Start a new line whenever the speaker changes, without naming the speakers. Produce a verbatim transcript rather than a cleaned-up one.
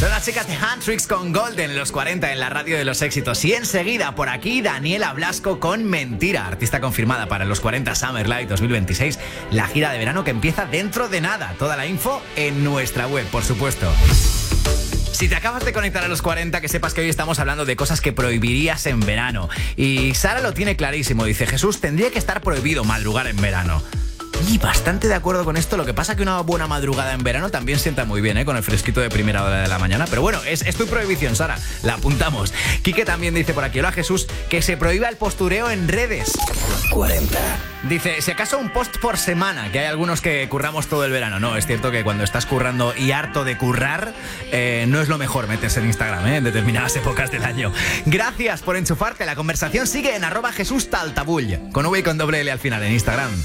Son las chicas de Handtricks con Golden, los cuarenta en la radio de los éxitos. Y enseguida por aquí Daniela Blasco con Mentira, artista confirmada para los cuarenta Summer Light dos mil veintiséis, la gira de verano que empieza dentro de nada. Toda la info en nuestra web, por supuesto. Si te acabas de conectar a los cuarenta, que sepas que hoy estamos hablando de cosas que prohibirías en verano. Y Sara lo tiene clarísimo, dice: Jesús, tendría que estar prohibido madrugar en verano. Y bastante de acuerdo con esto. Lo que pasa que una buena madrugada en verano también sienta muy bien, ¿eh? Con el fresquito de primera hora de la mañana. Pero bueno, es, es tu prohibición, Sara. La apuntamos. Quique también dice por aquí: hola Jesús, que se prohíba el postureo en redes. cuarenta. Dice: si acaso un post por semana, que hay algunos que curramos todo el verano. No, es cierto que cuando estás currando y harto de currar, eh, no es lo mejor meterse en Instagram, ¿eh? En determinadas épocas del año. Gracias por enchufarte. La conversación sigue en arroba Jesús Taltabull, con V y con doble L al final en Instagram.